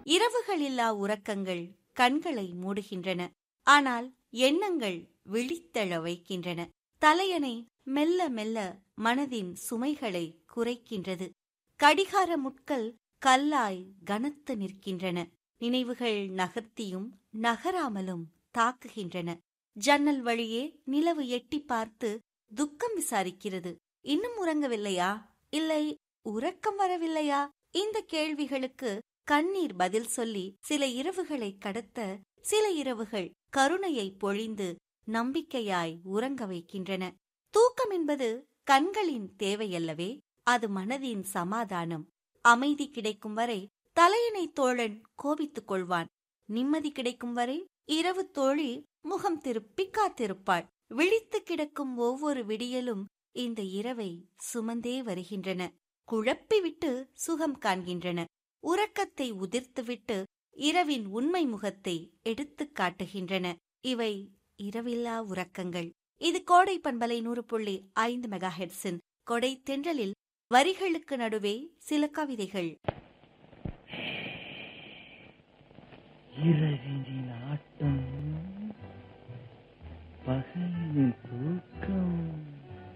இரவுகளில்லா உறக்கங்கள் கண்களை மூடுகின்றன. ஆனால் எண்ணங்கள் விழித்தெழ வைக்கின்றன. தலையணை மெல்ல மெல்ல மனதின் சுமைகளை குறைக்கின்றது. கடிகார முட்கள் கல்லாய் கனத்து நிற்கின்றன. நினைவுகள் நகர்த்தியும் நகராமலும் தாக்குகின்றன. ஜன்னல் வழியே நிலவு எட்டி பார்த்து துக்கம் விசாரிக்கிறது. இன்னும் உறங்கவில்லையா, இல்லை உறக்கம் வரவில்லையா? இந்த கேள்விகளுக்கு கண்ணீர் பதில் சொல்லி சில இரவுகளை கடத்த, சில இரவுகள் கருணையை பொழிந்து நம்பிக்கையாய் உறங்க வைக்கின்றன. தூக்கம் என்பது கண்களின் தேவையல்லவே, அது மனதின் சமாதானம். அமைதி கிடைக்கும் வரை தலையணை தோழன் கோபித்துக் கொள்வான். நிம்மதி கிடைக்கும் வரை இரவு தோழி முகம் திருப்பி காத்திருப்பாள். விழித்து கிடக்கும் ஒவ்வொரு விடியலும் இந்த இரவை சுமந்தே வருகின்றன. குழப்பிவிட்டு சுகம் காண்கின்றன. உறக்கத்தை உதிர்த்துவிட்டு இரவின் உண்மை முகத்தை எடுத்துக் காட்டுகின்றன. இவை இரவில்லா உறக்கங்கள். இது கோடை பண்பலை 100.5 மெகாஹெர்ட்ஸின் கொடை தென்றலில் வரிகளுக்கு நடுவே சில கவிதைகள். இரவினின் ஆட்டம், பகலின்